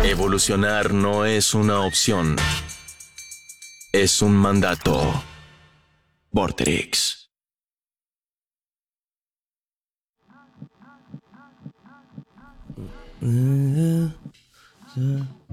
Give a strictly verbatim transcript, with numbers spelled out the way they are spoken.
Evolucionar no es una opción. Es un mandato. Vorterix. Mm, yeah.